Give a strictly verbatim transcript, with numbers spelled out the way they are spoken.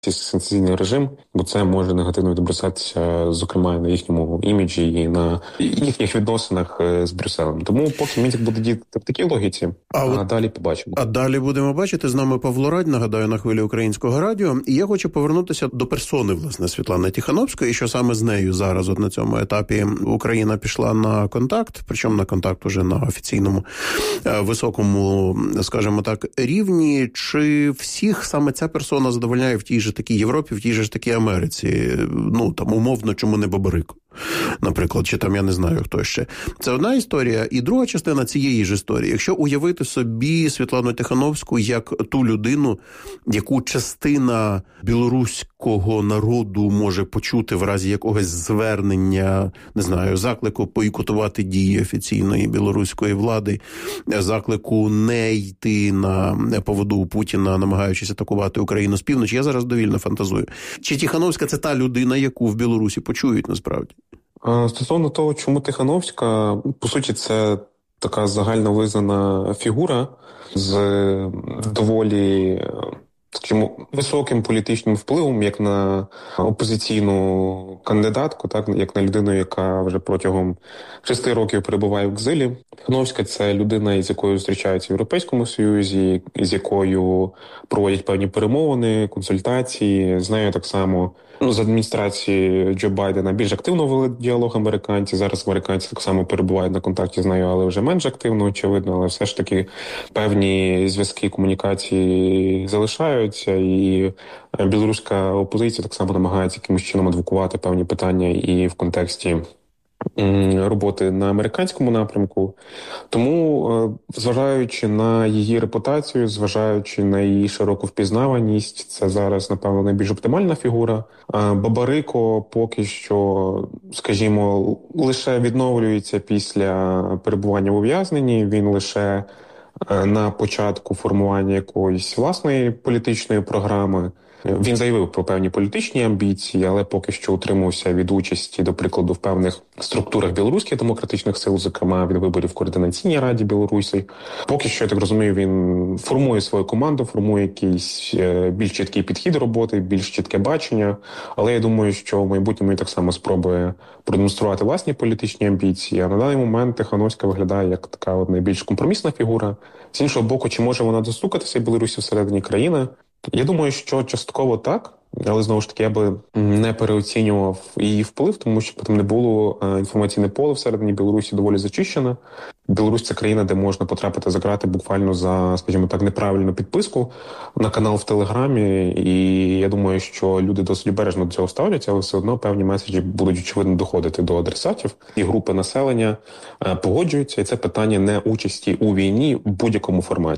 санкційний режим, бо це може негативно відобразитися, зокрема, на їхньому іміджі і на їхніх відносинах з Брюсселем. Тому поки Мінськ буде діяти в такій логіці, а, а от, далі побачимо. А далі будемо бачити. З нами Павло Радь, нагадаю, на хвилі Українського радіо. І я хочу повернутися до персони, власне, Світлани Тихановської, і що саме з нею зараз от на цьому етапі Україна пішла на контакт, причому на контакт уже на офіційному, високому, скажімо так, рівні. Чи всіх саме ця персона задовольняє в тій же такій Європі, в тій же такій Америці? Ну, там, умовно, чому не Бабарико? Наприклад, чи там, я не знаю, хто ще. Це одна історія. І друга частина цієї ж історії. Якщо уявити собі Світлану Тихановську як ту людину, яку частина білоруського народу може почути в разі якогось звернення, не знаю, заклику бойкотувати дії офіційної білоруської влади, заклику не йти на поводу у Путіна, намагаючись атакувати Україну з півночі, я зараз довільно фантазую. Чи Тихановська – це та людина, яку в Білорусі почують насправді? Стосовно того, чому Тихановська, по суті, це така загально визнана фігура з доволі, скажімо, високим політичним впливом, як на опозиційну кандидатку, так, як на людину, яка вже протягом шести років перебуває в екзилі. Тихановська – це людина, із якою зустрічаються в Європейському Союзі, з якою проводять певні перемовини, консультації. З нею так само, ну, з адміністрації Джо Байдена більш активно вели діалог американці. Зараз американці так само перебувають на контакті з нею, але вже менш активно, очевидно. Але все ж таки певні зв'язки, комунікації залишаються. І білоруська опозиція так само намагається якимось чином адвокувати певні питання і в контексті роботи на американському напрямку. Тому, зважаючи на її репутацію, зважаючи на її широку впізнаваність, це зараз, напевно, найбільш оптимальна фігура. Бабарико поки що, скажімо, лише відновлюється після перебування в ув'язненні. Він лише на початку формування якоїсь власної політичної програми. Він заявив про певні політичні амбіції, але поки що утримався від участі, до прикладу, в певних структурах білоруських демократичних сил, зокрема від виборів в Координаційній раді Білорусі. Поки що, я так розумію, він формує свою команду, формує якийсь більш чіткий підхід роботи, більш чітке бачення. Але я думаю, що в майбутньому він так само спробує продемонструвати власні політичні амбіції. А на даний момент Тихановська виглядає як така от найбільш компромісна фігура. З іншого боку, чи може вона достукатися Білорусі всередині країни? Я думаю, що частково так, але, знову ж таки, я би не переоцінював її вплив, тому що там не було інформаційне поле всередині Білорусі доволі зачищене. Білорусь – це країна, де можна потрапити за грати буквально за, скажімо так, неправильну підписку на канал в Телеграмі. І я думаю, що люди досить обережно до цього ставляться, але все одно певні меседжі будуть, очевидно, доходити до адресатів. І групи населення погоджуються, і це питання не участі у війні в будь-якому форматі.